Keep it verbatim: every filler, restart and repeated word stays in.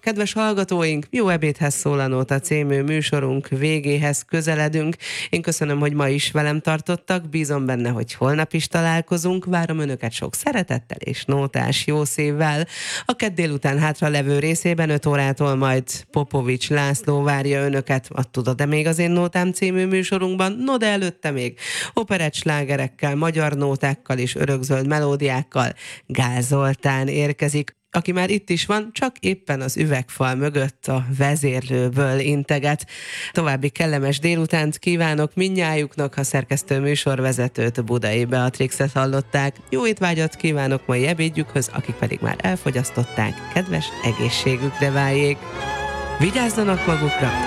Kedves hallgatóink, jó ebédhez szól a Nóta című műsorunk végéhez közeledünk. Én köszönöm, hogy ma is velem tartottak, bízom benne, hogy holnap is találkozunk. Várom önöket sok szeretettel és nótás jó szívvel. A kedd délután hátra levő részében öt órától majd Popovics László várja önöket a Tudod-e még az én nótám című műsorunkban. No, de előtte még operett slágerekkel, magyar nótákkal és örökzöld melódiákkal Gál Zoltán érkezik, aki már itt is van, csak éppen az üvegfal mögött a vezérlőből integet. További kellemes délutánt kívánok mindnyájuknak, ha szerkesztő műsorvezetőt, Budai Beatrixet hallották. Jó étvágyat kívánok mai ebédjükhöz, akik pedig már elfogyasztották, kedves egészségükre váljék. Vigyázzanak magukra,